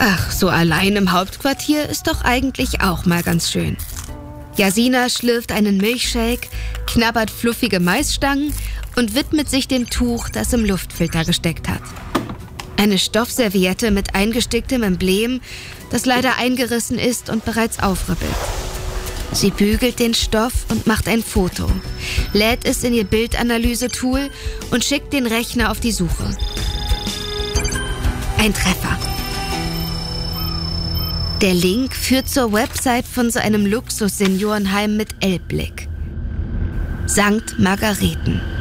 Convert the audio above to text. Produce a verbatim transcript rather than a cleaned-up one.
Ach, so allein im Hauptquartier ist doch eigentlich auch mal ganz schön. Jasina schlürft einen Milchshake, knabbert fluffige Maisstangen und widmet sich dem Tuch, das im Luftfilter gesteckt hat. Eine Stoffserviette mit eingesticktem Emblem, das leider eingerissen ist und bereits aufribbelt. Sie bügelt den Stoff und macht ein Foto, lädt es in ihr Bildanalyse-Tool und schickt den Rechner auf die Suche. Ein Treffer. Der Link führt zur Website von so einem Luxus-Seniorenheim mit Elbblick. Sankt Margareten.